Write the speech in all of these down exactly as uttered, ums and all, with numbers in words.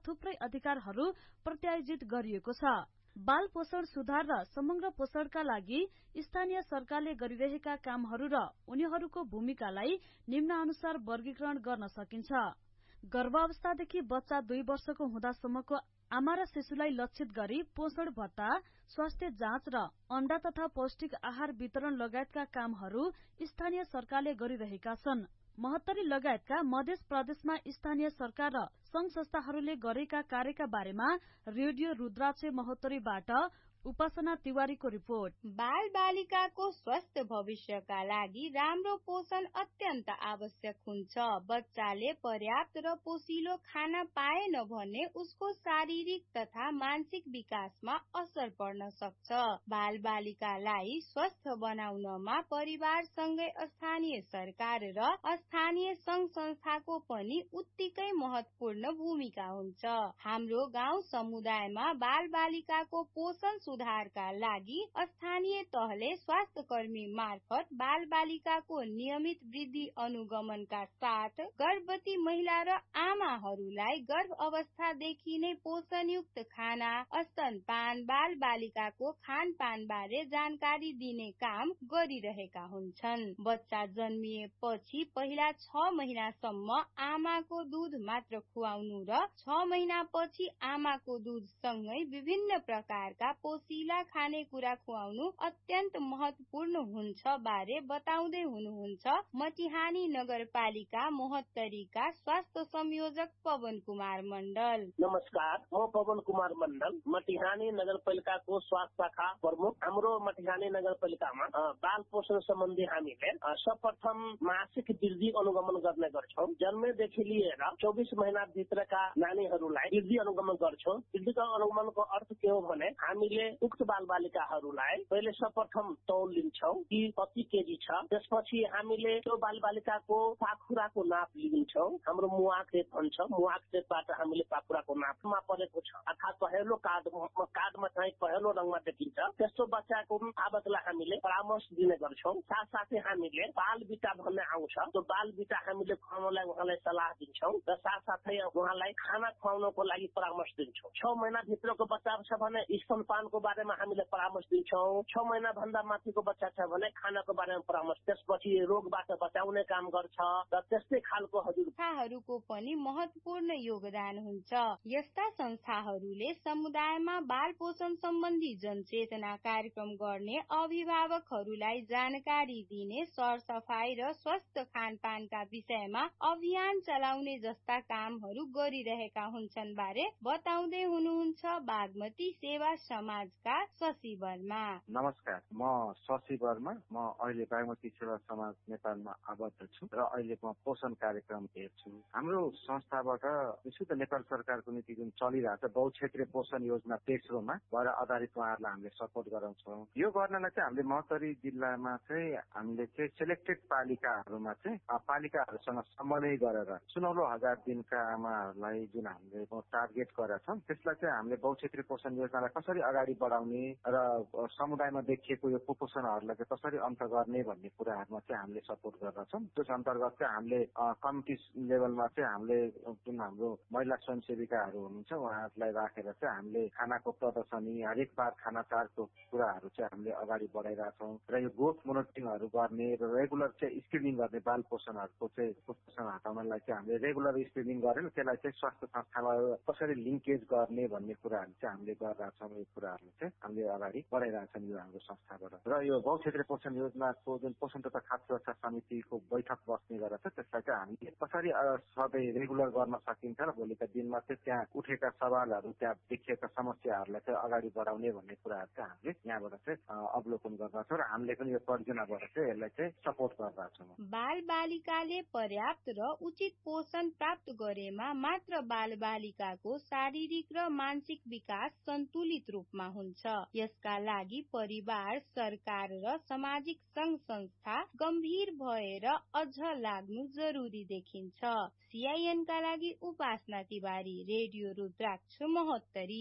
थुप्रै अधिकारहरू प्रत्यायोजित गरिएको छ। बाल पोषण सुधार र समग्र पोषणका लागि स्थानीय सरकारले गरिरहेका कामहरू र उनीहरूको भूमिकालाई निम्नानुसार वर्गीकरण गर्न सकिन्छ। गर्भावस्थादेखि बच्चा दुई वर्षको हुँदासम्मको आमा र शिशुलाई लक्षित गरी पोषण भत्ता, स्वास्थ्य जाँच र अण्डा तथा पौष्टिक आहार वितरण लगायतका कामहरू स्थानीय सरकारले गरिरहेका छन्। महोत्तरी लगायतका मध्य प्रदेशमा स्थानीय सरकार र संघ संस्थाहरूले गरेका कार्यका बारेमा रेडियो रुद्राक्ष महोत्तरीबाट उपासना तिवारीको रिपोर्ट। बाल बालिकाको स्वस्थ भविष्यका लागि राम्रो पोषण अत्यन्त आवश्यक हुन्छ। बच्चाले पर्याप्त र पोषिलो खाना पाएन भने उसको शारीरिक तथा मानसिक विकासमा असर पर्न सक्छ। बाल बालिकालाई स्वस्थ बनाउनमा परिवारसँगै स्थानीय सरकार र स्थानीय संघ संस्थाको पनि उत्तिकै महत्वपूर्ण भूमिका हुन्छ। हाम्रो गाउँ समुदायमा बाल बालिकाको पोषण सुधारका लागि स्थानीय तहले स्वास्थ्य कर्मी मार्फत बाल बालिकाको नियमित वृद्धि अनुगमनका साथ गर्भवती महिला र आमाहरूलाई गर्भ अवस्थादेखि नै पोषणयुक्त खाना, स्तनपान, बाल बालिकाको खानपान बारे जानकारी दिने काम गरिरहेका हुन्छन्। बच्चा जन्मिएपछि पहिला छ महिनासम्म आमाको दूध मात्र खुवाउनु र छ महिनापछि आमाको दूध सँगै विभिन्न प्रकारका पोषिला खानेकुरा खुवाउनु अत्यन्त महत्वपूर्ण हुन्छ बारे बताउँदै हुनुहुन्छ मटिहानी नगरपालिका महोत्तरीका स्वास्थ्य संयोजक पवन कुमार मण्डल। नमस्कार, म पवन कुमार मण्डल, मटिहानी नगरपालिकाको स्वास्थ्य शाखा प्रमुख। हाम्रो मटिहानी नगरपालिकामा बाल पोषण सम्बन्धी हामीले सर्वप्रथम मासिक वृद्धि अनुगमन गर्ने गर्छौं। जन्मेदेखि लिएर चौबिस महिना भित्रका नानीहरूलाई वृद्धि अनुगमन गर्छौं। वृद्धिको अनुगमनको अर्थ के हो भने हामीले उक्त बाल बालिकाहरूलाई पहिले सर्वप्रथम तौल लिन्छौं कि कति केजी छ। त्यसपछि हामीले त्यो बाल बालिकाको पाखुराको नाप लिन्छौं। हाम्रो मुआक रेट भन्छ, मुआक रेटबाट हामीले पाखुराको नापमा परेको छ अर्थात पहेँलो कार्ड कार्डमा चाहिँ पहेँलो रङमा देखिन्छ त्यस्तो बच्चाको आवाजलाई हामीले परामर्श दिने गर्छौं। साथसाथै हामीले बाल बिटा भन्ने आउँछ, त्यो बाल बिटा हामीले खुवाउनलाई उहाँलाई सल्लाह दिन्छौं र साथसाथै उहाँलाई खाना खुवाउनको लागि परामर्श दिन्छौं। छ महिना भित्रको बच्चा छ भने स्तनपानको बारेमा हामीले परामर्श दिन्छौं। छ महिना भन्दा माथिको बच्चा छ भने खानाको बारेमा परामर्श, त्यसपछि रोगबाट बचाउने काम गर्छ र त्यस्तै खालको संस्थाहरूको पनि महत्वपूर्ण योगदान हुन्छ। यस्ता संस्थाहरूले समुदायमा बाल पोषण सम्बन्धी जनचेतना कार्यक्रम गर्ने, अभिभावकहरूलाई जानकारी दिने, सरसफाई र स्वस्थ खानपानका विषयमा अभियान चलाउने जस्ता कामहरू गरिरहेका हुन्छन् बारे बताउँदै हुनुहुन्छ बागमती सेवा समाजका शशि वर्मा। नमस्कार, म शशि वर्मा, म अहिले बागमती सेवा समाज नेपालमा आबद्ध छु र अहिले म पोषण कार्यक्रम हेर्छु। हाम्रो संस्थाबाट विशुद्ध नेपाल सरकारको नीति जुन चलिरहेको छ बहुक्षेत्रीय पोषण योजना तेस्रोमा भएर आधारित उहाँहरूलाई हामीले सपोर्ट गराउँछौँ। यो गर्नलाई चाहिँ हामीले महोत्तरी जिल्लामा चाहिँ हामीले चाहिँ सेलेक्टेड पालिकाहरूमा चाहिँ पालिकाहरूसँग समन्वय गरेर सुनौलो हजार दिनका आमाहरूलाई जुन हामीले टार्गेट गरेका छौँ त्यसलाई चाहिँ हामीले बहुक्षेत्रीय पोषण योजनालाई कसरी अगाडि बढाउने र समुदायमा देखिएको यो कुपोषणहरूलाई चाहिँ कसरी अन्त गर्ने भन्ने कुराहरूमा चाहिँ हामीले सपोर्ट गर्दछौँ। त्यस अन्तर्गत चाहिँ हामीले कमिटी लेभलमा चाहिँ हामीले जुन हाम्रो महिला स्वयंसेविकाहरू हुनुहुन्छ उहाँहरूलाई राखेर चाहिँ हामीले खानाको प्रदर्शनी, हरेक बार खाना चारको कुराहरू चाहिँ हामीले अगाडि बढाइरहेछौँ र यो ग्रोथ मोनिटरिङहरू गर्ने र रेगुलर चाहिँ स्क्रिनिङ गर्ने बाल पोषणहरूको चाहिँ कुपोषण हटाउनलाई चाहिँ हामीले रेगुलर स्क्रिनिङ गरेर त्यसलाई चाहिँ स्वास्थ्य संस्थामा कसरी लिङ्केज गर्ने भन्ने कुराहरू चाहिँ हामीले गरिरहेछौँ। यो कुराहरू चाहिँ हामीले अगाडि बढाइरहेछौँ यो हाम्रो संस्थाबाट। र यो बहुक्षेत्रीय पोषण योजनाको जुन पोषण तथा खाद्य सुरक्षा समितिको बैठक बस्ने गरेर छ त्यसलाई चाहिँ हामीले कसरी सधैँ रेगुलर गर्न सकिन्छ र भोलिका दिनमा चाहिँ त्यहाँ उठेका सवालहरू, त्यहाँ देखिएका समस्याहरूलाई चाहिँ अगाडि बढाउने भन्ने कुराहरू चाहिँ हामीले यहाँबाट चाहिँ अवलोकन गर्दछौँ र हामीले पनि यो परियोजनाबाट चाहिँ यसलाई चाहिँ सपोर्ट गर्दछौँ। बाल बालिकाले पर्याप्त र उचित पोषण प्राप्त गरेमा मात्र बाल बालिकाको शारीरिक र मानसिक विकास सन्तुलित रूपमा हुन्छ। यसका लागि परिवार, सरकार र सामाजिक संघ संस्था गम्भीर भएर अझ लाग्नु जरुरी देखिन्छ। सीआईएन का लागि उपासना तिवारी, रेडियो रुद्राक्ष महोत्तरी।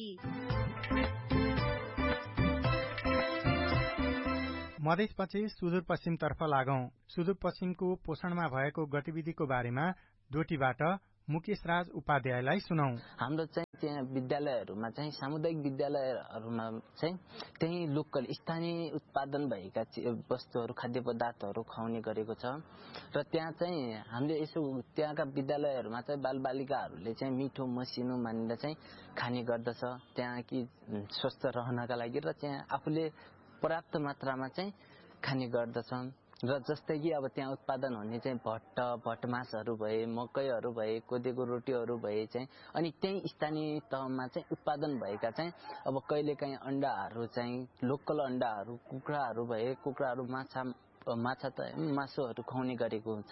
मधेसपछि सुदूरपश्चिमतर्फ लागौं। सुदूरपश्चिमको पोषणमा भएको गतिविधिको बारेमा डोटीबाट मुकेश राज उपाध्यायलाई सुनौ। हाम्रो चाहिँ त्यहाँ विद्यालयहरूमा चाहिँ सामुदायिक विद्यालयहरूमा चाहिँ त्यही लोकल स्थानीय उत्पादन भएका वस्तुहरू खाद्य पदार्थहरू खुवाउने गरेको छ र त्यहाँ चाहिँ हामीले यसो त्यहाँका विद्यालयहरूमा चाहिँ बालबालिकाहरूले चाहिँ मिठो मसिनो मानेर चाहिँ खाने गर्दछ त्यहाँ कि स्वस्थ रहनका लागि र त्यहाँ आफूले पर्याप्त मात्रामा चाहिँ खाने गर्दछन् र जस्तै कि अब त्यहाँ उत्पादन हुने चाहिँ भट्ट भटमासहरू भए मकैहरू भए कोदोको रोटीहरू भए चाहिँ अनि त्यही स्थानीय तहमा चाहिँ उत्पादन भएका चाहिँ अब कहिलेकाहीँ अन्डाहरू चाहिँ लोकल अन्डाहरू कुखुराहरू भए कुखुराहरू माछा माछा त मासुहरू खुवाउने गरेको हुन्छ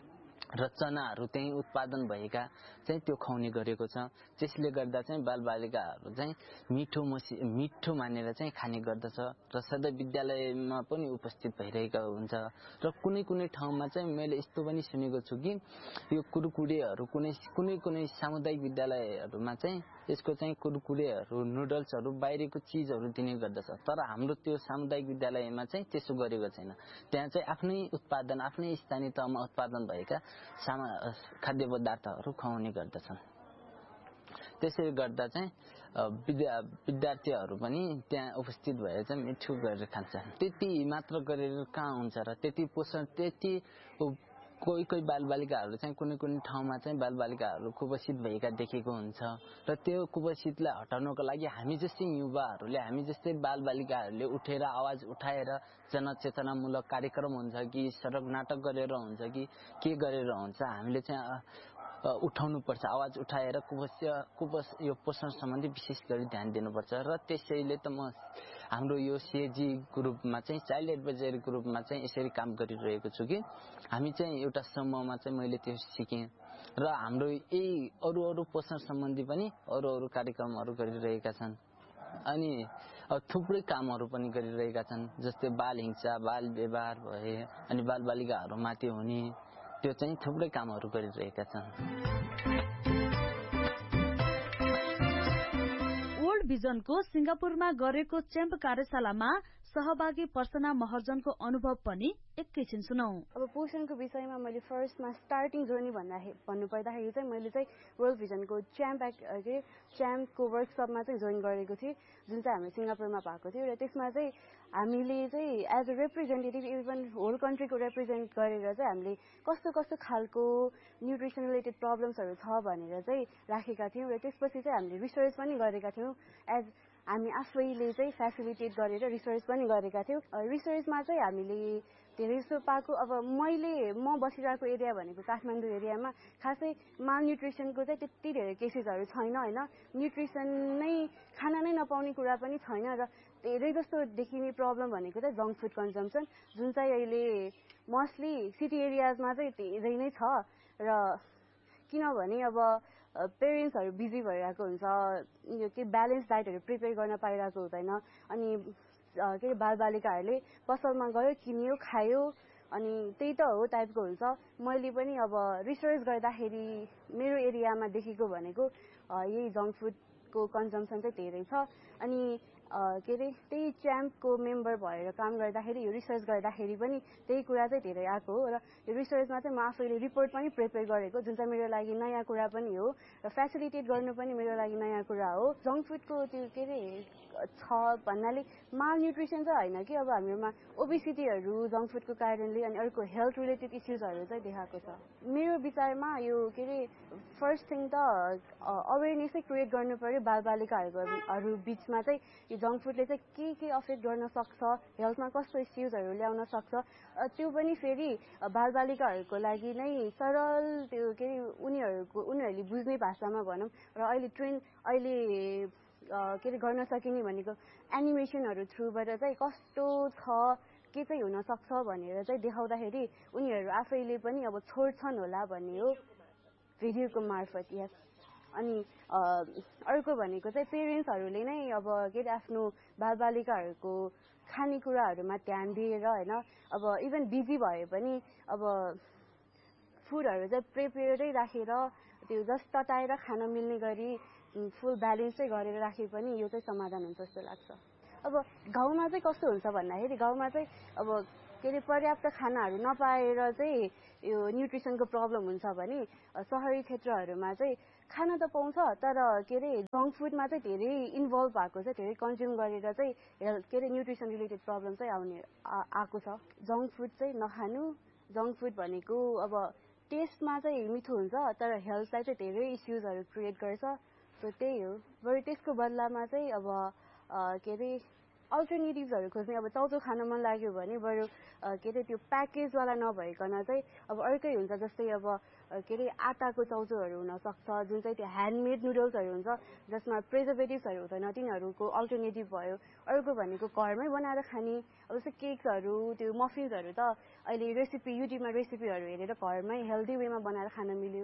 र चनाहरू त्यही उत्पादन भएका चाहिँ त्यो खुवाउने गरेको छ त्यसले गर्दा चाहिँ बालबालिकाहरू चाहिँ मिठो मसी मिठो मानेर चाहिँ खाने गर्दछ र सधैँ विद्यालयमा पनि उपस्थित भइरहेका हुन्छ र कुनै कुनै ठाउँमा चाहिँ मैले यस्तो पनि सुनेको छु कि यो कुरकुरेहरू कुनै कुनै कुनै सामुदायिक विद्यालयहरूमा चाहिँ यसको चाहिँ कुरकुरेहरू नुडल्सहरू बाहिरको चिजहरू दिने गर्दछ तर हाम्रो त्यो सामुदायिक विद्यालयमा चाहिँ त्यसो गरेको छैन त्यहाँ चाहिँ आफ्नै उत्पादन आफ्नै स्थानीय तहमा उत्पादन भएका सामा खाद्य पदार्थहरू खुवाउने गर्दछन् त्यसैले गर्दा चाहिँ विद्या विद्यार्थीहरू पनि त्यहाँ उपस्थित भएर चाहिँ मिठो गरेर खान्छन् त्यति मात्र गरेर कहाँ हुन्छ र त्यति पोषण त्यति कोही कोही बालबालिकाहरू चाहिँ कुनै कुनै ठाउँमा चाहिँ बालबालिकाहरू कुपोषित भएका देखेको हुन्छ र त्यो कुपोषितलाई हटाउनको लागि हामी जस्तै युवाहरूले हामी जस्तै बालबालिकाहरूले उठेर आवाज उठाएर जनचेतनामूलक कार्यक्रम हुन्छ कि सडक नाटक गरेर हुन्छ कि के गरेर हुन्छ हामीले चाहिँ उठाउनु पर्छ आवाज उठाएर कुपोष्य कुपोष यो पोषण सम्बन्धी विशेष गरी ध्यान दिनुपर्छ र त्यसैले त म हाम्रो यो सीएजी ग्रुपमा चाहिँ चाइल्ड एडभाइजरी ग्रुपमा चाहिँ यसरी काम गरिरहेको छु कि हामी चाहिँ एउटा समूहमा चाहिँ मैले त्यो सिकेँ र हाम्रो यही अरू अरू पोषण सम्बन्धी पनि अरू अरू कार्यक्रमहरू गरिरहेका छन् अनि थुप्रै कामहरू पनि गरिरहेका छन् जस्तै बाल हिंसा बाल व्यवहार भए अनि बालबालिकाहरूमाथि हुने त्यो चाहिँ थुप्रै कामहरू गरिरहेका छन्। वर्ल्ड भिजनको सिंगापुरमा गरेको च्याम्प कार्यशालामा सहभागी पर्सना महर्जनको अनुभव पनि एकैछिन सुनौ। अब पोषणको विषयमा मैले फर्स्टमा स्टार्टिङ जर्नी भन्दा भन्नुपर्दाखेरि चाहिँ मैले चाहिँ वर्ल्ड भिजनको च्याम्प के च्याम्पको वर्कसपमा चाहिँ जोइन गरेको थिएँ जुन चाहिँ हामी सिङ्गापुरमा भएको थियो र त्यसमा चाहिँ हामीले चाहिँ as a representative even whole कन्ट्रीको represent गरेर चाहिँ हामीले कस्तो कस्तो खालको न्युट्रिसन रिलेटेड प्रब्लम्सहरू छ भनेर चाहिँ राखेका थियौँ र त्यसपछि चाहिँ हामीले रिसर्च पनि गरेका थियौँ एज हामी आफैले चाहिँ फेसिलिटेट गरेर रिसर्च पनि गरेका थियौँ रिसर्चमा चाहिँ हामीले धेरै जस्तो पाएको अब मैले म बसिरहेको एरिया भनेको काठमाडौँ एरियामा खासै मालन्युट्रिसनको चाहिँ त्यति धेरै केसेसहरू छैन होइन न्युट्रिसन नै खाना नै नपाउने कुरा पनि छैन र धेरै जस्तो देखिने प्रब्लम भनेको चाहिँ जङ्क फुड कन्जम्सन जुन चाहिँ अहिले मोस्टली सिटी एरियाजमा चाहिँ धेरै नै छ र किनभने अब पेरेन्ट्सहरू बिजी भइरहेको हुन्छ यो के ब्यालेन्स डाइटहरू प्रिपेयर गर्न पाइरहेको हुँदैन अनि के बालबालिकाहरूले पसलमा गयो किन्यो खायो अनि त्यही त हो टाइपको हुन्छ मैले पनि अब रिसर्च गर्दाखेरि मेरो एरियामा देखेको भनेको यही जङ्क फुडको कन्जम्सन चाहिँ धेरै छ अनि के अरे त्यही च्याम्पको मेम्बर भएर काम गर्दाखेरि यो रिसर्च गर्दाखेरि पनि त्यही कुरा चाहिँ धेरै आएको हो र यो रिसर्चमा चाहिँ म आफैले रिपोर्ट पनि प्रिपेयर गरेको जुन चाहिँ मेरो लागि नयाँ कुरा पनि हो र फेसिलिटेट गर्नु पनि मेरो लागि नयाँ कुरा हो जङ्क फुडको त्यो के अरे छ भन्नाले माल न्युट्रिसन चाहिँ होइन कि अब हाम्रोमा ओबेसिटीहरू जङ्क फुडको कारणले अनि अर्को हेल्थ रिलेटेड इस्युजहरू चाहिँ देखाएको छ मेरो विचारमा यो के अरे फर्स्ट थिङ त अवेरनेसै क्रिएट गर्नु पर्यो बालबालिकाहरू बिचमा चाहिँ यो जङ्क फुडले चाहिँ के के अफेक्ट गर्न सक्छ हेल्थमा कस्तो इस्युजहरू ल्याउन सक्छ त्यो पनि फेरि बालबालिकाहरूको लागि नै सरल त्यो के अरे उनीहरूको उनीहरूले बुझ्ने भाषामा भनौँ र अहिले ट्रेन्ड अहिले के अरे गर्न सकिने भनेको एनिमेसनहरू थ्रुबाट चाहिँ कस्तो छ के चाहिँ हुनसक्छ भनेर चाहिँ देखाउँदाखेरि उनीहरू आफैले पनि अब छोड्छन् होला भन्ने हो भिडियोको मार्फत यस अनि अर्को भनेको चाहिँ पेरेन्ट्सहरूले नै अब के अरे आफ्नो बालबालिकाहरूको खानेकुराहरूमा ध्यान दिएर होइन अब इभन बिजी भए पनि अब फुडहरू चाहिँ प्रिपेयरै राखेर त्यो जस्ट तताएर खान मिल्ने गरी फुल ब्यालेन्स चाहिँ गरेर राखे पनि यो चाहिँ समाधान हुन्छ जस्तो लाग्छ अब गाउँमा चाहिँ कस्तो हुन्छ भन्दाखेरि गाउँमा चाहिँ अब के अरे पर्याप्त खानाहरू नपाएर चाहिँ यो न्युट्रिसनको प्रब्लम हुन्छ भने सहरी क्षेत्रहरूमा चाहिँ खाना त पाउँछ तर के अरे जङ्क फुडमा चाहिँ धेरै इन्भल्भ भएको छ, धेरै कन्ज्युम गरेर चाहिँ हेल्थ के अरे न्युट्रिसन रिलेटेड प्रब्लम चाहिँ आउने आएको छ। जङ्क फुड चाहिँ नखानु। जङ्क फुड भनेको अब टेस्टमा चाहिँ मिठो हुन्छ तर हेल्थलाई चाहिँ धेरै इस्युजहरू क्रिएट गर्छ। सो त्यही हो। बरु त्यसको बदलामा चाहिँ अब के अरे अल्टरनेटिभ्सहरू खोज्ने। अब चाउचाउ खान मन लाग्यो भने बरु के अरे त्यो प्याकेजवाला नभइकन चाहिँ अब अर्कै हुन्छ, जस्तै अब के अरे आटाको चाउचाउहरू हुनसक्छ जुन चाहिँ त्यो ह्यान्डमेड नुडल्सहरू हुन्छ जसमा प्रिजर्भेटिभ्सहरू हुँदैन, तिनीहरूको अल्टरनेटिभ भयो। अर्को भनेको घरमै बनाएर खाने, अब जस्तै केक्सहरू त्यो मफिन्सहरू त अहिले रेसिपी युट्युबमा रेसिपीहरू हेरेर घरमै हेल्दी वेमा बनाएर खान मिल्यो।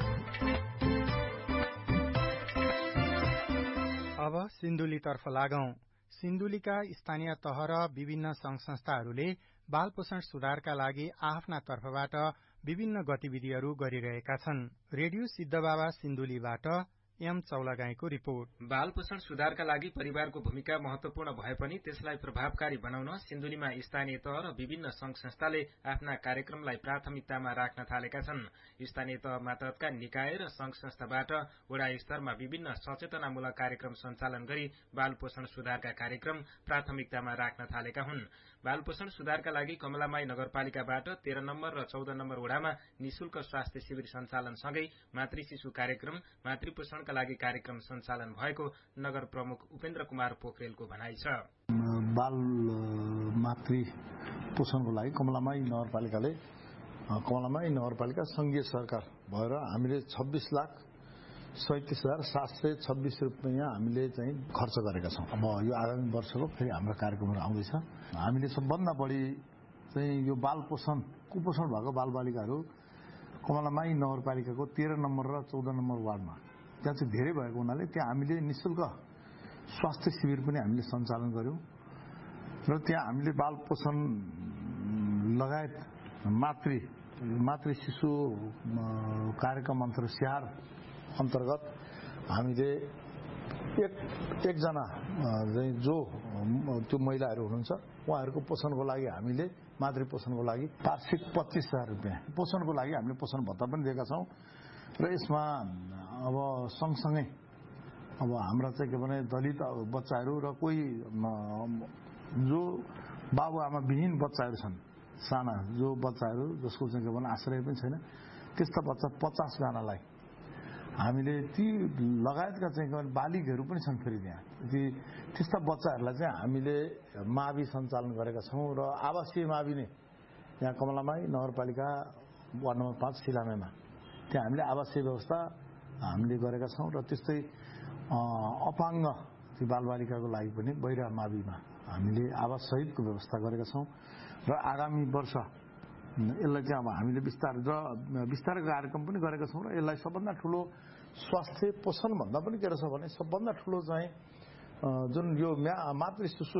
अब सिन्धुलीतर्फ लागौं। सिन्धुलीका स्थानीय तह र विभिन्न संघ संस्थाहरूले बाल पोषण सुधारका लागि आफ्ना तर्फबाट विभिन्न गतिविधिहरू गरिरहेका छन्। Radio Siddhababa सिन्धुलीबाट am चौलागाईको report. बाल पोषण सुधारका लागि परिवारको भूमिका महत्वपूर्ण भए पनि त्यसलाई प्रभावकारी बनाउन सिन्धुलीमा स्थानीय तह र विभिन्न संघ संस्थाले आफ्ना कार्यक्रमलाई प्राथमिकतामा राख्न थालेका छन्। स्थानीय तह मातहतका निकाय र संघ संस्थाबाट वडा स्तरमा विभिन्न सचेतनामूलक कार्यक्रम सञ्चालन गरी बाल पोषण सुधारका कार्यक्रम प्राथमिकतामा राख्न थालेका हुन्। बाल पोषण सुधारका लागि कमलामाई नगरपालिकाबाट तेह्र नम्बर र चौध नम्बर वडामा निशुल्क स्वास्थ्य शिविर सञ्चालनसँगै मातृ शिशु कार्यक्रम, मातृ पोषणका लागि कार्यक्रम सञ्चालन भएको नगर प्रमुख उपेन्द्र कुमार पोखरेलको भनाइ छ। बाल मातृ पोषणको लागि कमलामाई नगरपालिकाले कमलामाई नगरपालिका संघीय सरकार भएर हामीले छब्बीस लाख सैतिस हजार सात सय छब्बीस रुपियाँ हामीले चाहिँ खर्च गरेका छौँ। अब यो आगामी वर्षको फेरि हाम्रो कार्यक्रमहरू आउँदैछ। हामीले सबभन्दा बढी चाहिँ यो बाल पोषण कुपोषण भएको बालबालिकाहरू कमलामाई नगरपालिकाको तेह्र नम्बर र चौध नम्बर वार्डमा त्यहाँ चाहिँ धेरै भएको हुनाले त्यहाँ हामीले निःशुल्क स्वास्थ्य शिविर पनि हामीले सञ्चालन गर्यौं र त्यहाँ हामीले बाल पोषण लगायत मातृ मातृ शिशु कार्यक्रम अन्तर्गत स्याहार अन्तर्गत हामीले एक एकजना जो त्यो महिलाहरू हुनुहुन्छ उहाँहरूको पोषणको लागि हामीले मातृ पोषणको लागि वार्षिक पच्चीस हजार रुपियाँ पोषणको लागि हामीले पोषण भत्ता पनि दिएका छौँ र यसमा अब सँगसँगै अब हाम्रा चाहिँ के भने दलित बच्चाहरू र कोही जो बाबुआमा विहीन बच्चाहरू छन्, साना जो बच्चाहरू जसको चाहिँ के भने आश्रय पनि छैन, त्यस्ता बच्चा पचास जनालाई हामीले ती लगायतका चाहिँ बालिगहरू पनि छन् फेरि त्यहाँ ती त्यस्ता बच्चाहरूलाई चाहिँ हामीले मावि सञ्चालन गरेका छौँ र आवासीय मावि नै यहाँ कमलामाई नगरपालिका वार्ड नम्बर पाँच सिलामेमा त्यहाँ हामीले आवासीय व्यवस्था हामीले गरेका छौँ र त्यस्तै अपाङ्ग बालबालिकाको लागि पनि बहिरा माविमा हामीले आवास सहितको व्यवस्था गरेका छौँ र आगामी वर्ष यसलाई चाहिँ अब हामीले विस्तार र विस्तार कार्यक्रम पनि गरेका छौँ र यसलाई सबभन्दा ठुलो स्वास्थ्य पोषण भन्दा पनि के रहेछ भने सबभन्दा ठुलो चाहिँ जुन यो मातृ शिशु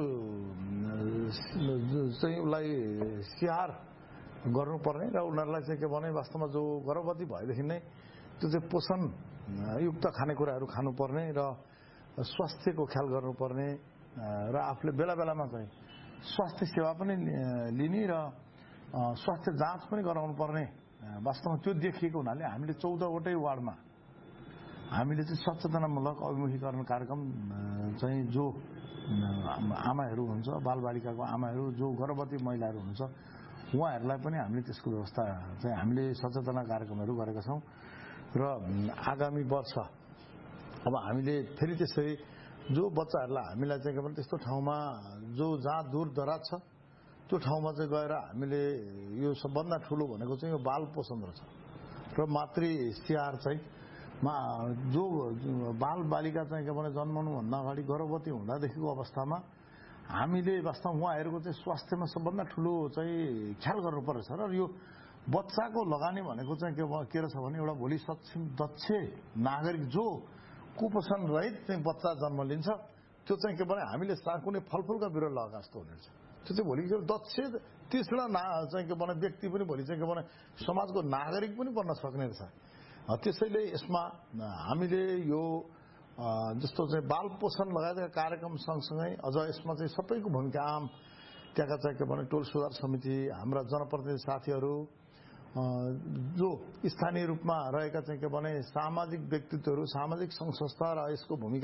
चाहिँ उसलाई स्याहार गर्नुपर्ने र उनीहरूलाई चाहिँ के भने वास्तवमा जो गर्भवती भएदेखि नै त्यो चाहिँ पोषण युक्त खानेकुराहरू खानुपर्ने र स्वास्थ्यको ख्याल गर्नुपर्ने र आफूले बेला बेलामा चाहिँ स्वास्थ्य सेवा पनि लिने र स्वास्थ्य जाँच पनि गराउनु पर्ने वास्तवमा त्यो देखिएको हुनाले हामीले चौधवटै वार्डमा हामीले चाहिँ सचेतनामूलक अभिमुखीकरण कार्यक्रम चाहिँ जो आमाहरू हुन्छ बालबालिकाको आमाहरू जो गर्भवती महिलाहरू हुन्छ उहाँहरूलाई पनि हामीले त्यसको व्यवस्था चाहिँ हामीले सचेतना कार्यक्रमहरू गरेका छौँ र आगामी वर्ष अब हामीले फेरि त्यसरी जो बच्चाहरूलाई हामीलाई चाहिँ के भन्छ त्यस्तो ठाउँमा जो जहाँ दूर दराज छ त्यो ठाउँमा चाहिँ गएर हामीले यो सबभन्दा ठुलो भनेको चाहिँ यो बाल पोषण रहेछ र मातृ स्याहार चाहिँ जो बाल बालिका चाहिँ के भने जन्मनुभन्दा अगाडि गर्भवती हुँदादेखिको अवस्थामा हामीले वास्तवमा उहाँहरूको चाहिँ स्वास्थ्यमा सबभन्दा ठुलो चाहिँ ख्याल गर्नुपर्छ र यो बच्चाको लगानी भनेको चाहिँ के रहेछ भने एउटा भोलि सक्षम दक्ष नागरिक जो कुपोषण रहित चाहिँ बच्चा जन्म लिन्छ त्यो चाहिँ के भने हामीले कुनै फलफुलका बिरुवा लगाएको जस्तो हुनेछ। त्यो चाहिँ भोलि दक्ष तीसरा ना चाहिँ के भने व्यक्ति पनि भोलि चाहिँ के भने समाजको नागरिक पनि बन्न सक्ने रहेछ। त्यसैले यसमा हामीले यो जस्तो चाहिँ बाल पोषण लगायतका कार्यक्रम सँगसँगै अझ यसमा चाहिँ सबैको भूमिका आम त्यहाँका चाहिँ के भने टोल सुधार समिति, हाम्रा जनप्रतिनिधि साथीहरू, जो स्थानीय रूपमा रहेका चाहिँ के भने सामाजिक व्यक्तित्वहरू, सामाजिक सङ्घ संस्था र यसको भूमिका